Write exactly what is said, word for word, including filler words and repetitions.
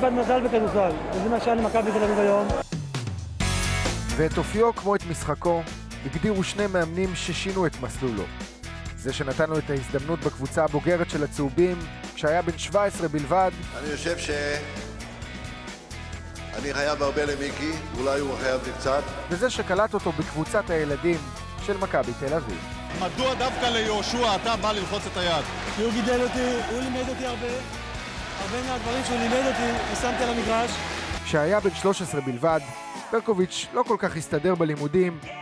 מכת מזל בכדורסל, וזה מה שהיה למכבי תל אביב היום. ואת אופיו כמו את משחקו הגדירו שני מאמנים ששינו את מסלולו. זה שנתן לו את ההזדמנות בקבוצה הבוגרת של הצהובים כשהיה בן שבע עשרה בלבד. אני חושב ש... אני חייב הרבה למיקי, אולי הוא חייב לי קצת. וזה שקלט אותו בקבוצת הילדים של מכבי תל אביב. מדוע דווקא ליהושע אתה בא ללחוץ את היד? כי הוא גידל אותי, הוא לימד אותי הרבה. הרבה מהדברים שהוא לימד אותי, ושמתי על המגרש. כשהיה בן שלוש עשרה בלבד, ברקוביץ' לא כל כך הסתדר בלימודים,